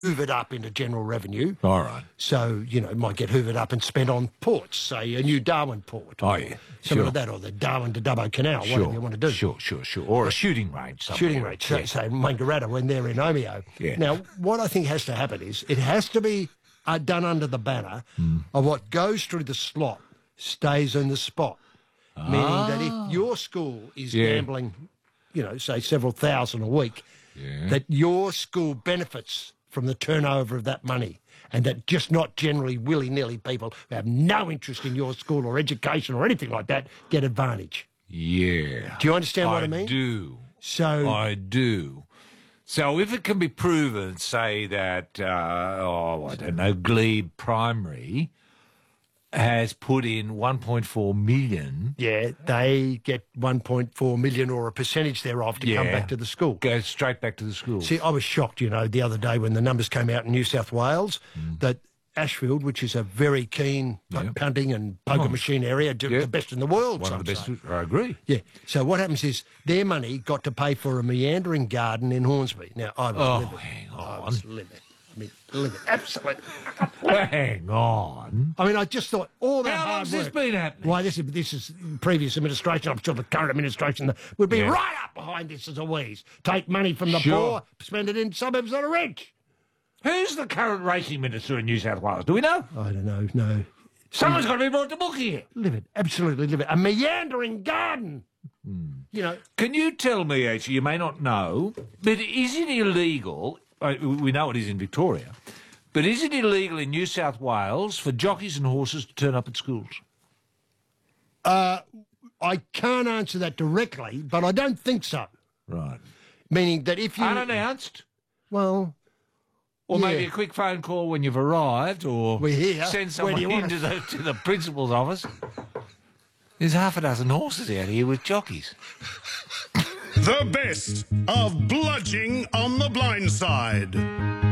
hoovered up into general revenue. All right. So, it might get hoovered up and spent on ports, say a new Darwin port. Oh, yeah. Something like that, or the Darwin to Dubbo Canal, whatever you want to do. Sure. Or a shooting range somewhere. Shooting range, say Wangaratta when they're in Omeo. Yeah. Now, what I think has to happen is it has to be done under the banner of what goes through the slot stays in the spot. Meaning that if your school is gambling, say several thousand a week, that your school benefits from the turnover of that money, and that just not generally willy-nilly people who have no interest in your school or education or anything like that get advantage. Yeah. Do you understand what I mean? I do. So if it can be proven, say that, I don't know, Glebe Primary has put in 1.4 million. Yeah, they get 1.4 million or a percentage thereof to come back to the school. Go straight back to the school. See, I was shocked, the other day when the numbers came out in New South Wales that Ashfield, which is a very keen punting and poker machine area, the best in the world. One of the best, I agree. Yeah. So what happens is their money got to pay for a meandering garden in Hornsby. Now, I was livid. Hang on. I was livid. Absolutely. Hang on. I mean, I just thought all that How hard long's work. this been happening? Why, this is previous administration. I'm sure the current administration would be right up behind this as a wheeze. Take money from the poor, spend it in suburbs that are rich. Who's the current racing minister in New South Wales? Do we know? I don't know, no. Someone's got to be brought to book here. Livid, absolutely livid. A meandering garden. Can you tell me, actually, you may not know, but is it illegal, we know it is in Victoria, but is it illegal in New South Wales for jockeys and horses to turn up at schools? I can't answer that directly, but I don't think so. Right. Meaning that if you... Unannounced? Well... Or maybe a quick phone call when you've arrived, or we're here. Send someone into the principal's office. There's half a dozen horses out here with jockeys. The best of Bludging on the Blind Side.